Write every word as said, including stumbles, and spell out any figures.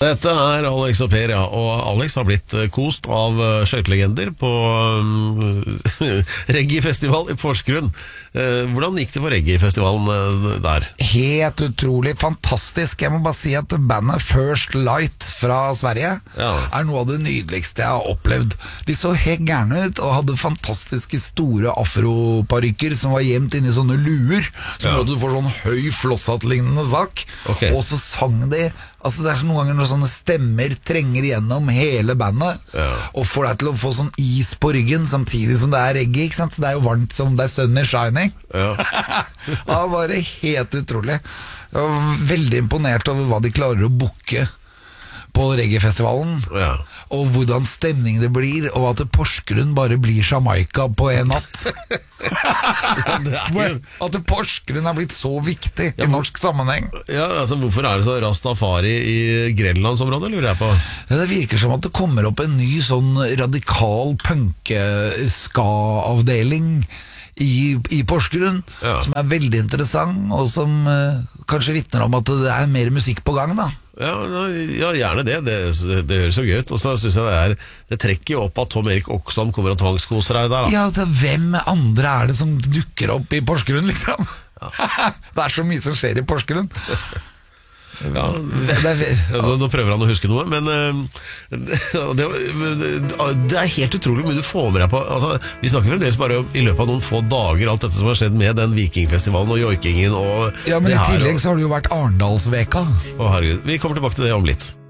Dette er Alex og Per, ja. Og Alex har blitt kost av skøytelegender på um, reggae-festival i Porsgrunn. Eh, hvordan gikk det på reggae-festivalen der? Helt utrolig fantastisk. Jeg må bare si at bandet First Light fra Sverige ja. er noe av det nydeligste jeg har opplevd. De så helt gærne ut og hadde fantastiske store afroparykker som var gjemt inni sånne luer, som ja. gjør at du får sånn høy flosshatt-lignende sak. Okay. Og så sang de. Altså det er så noen ganger når sånne stemmer trenger gjennom hele bandet ja. og får deg til å få sånn is på ryggen samtidig som det er reggae, ikke sant? Det er jo varmt som det er sun is shining. Ja. Det var bare helt utrolig. Jeg var veldig imponert over hva de klarer å booke på reggae-festivalen ja. og hvordan stemning det blir, og at Porsgrunn bare blir Jamaica på en natt. jo... At Porsgrunn har blitt så viktig ja, i norsk sammenheng. Ja, altså Hvorfor er det så rastafari i Grenlandsområdet, lurer jeg på? Ja, det virker som at det kommer opp en ny sånn radikal punk-ska-avdeling I, i Porsgrunn ja. som er veldig interessant, og som uh, kanskje vittner om at det er mer musikk på gang da. Ja, ja, gjerne det. Det, det høres så gøy ut. Og så synes jeg det er Det trekker jo opp at Tom Erik Oksson kommer og tvangskoser deg der da. Ja, altså, hvem andre er det som dukker opp i Porsgrunn liksom? Ja. Det er så mye som skjer i Porsgrunn. Ja, nå, nå prøver han å huske noe, men uh, det, det er helt utrolig mye du får med deg på. Altså, vi snakker fremdeles bare i løpet av noen få dager alt dette som har skjedd med den vikingfestivalen og joikingen og ja, men i tillegg så har det jo vært Arendalsveka. Å herregud, vi kommer tilbake til det om litt.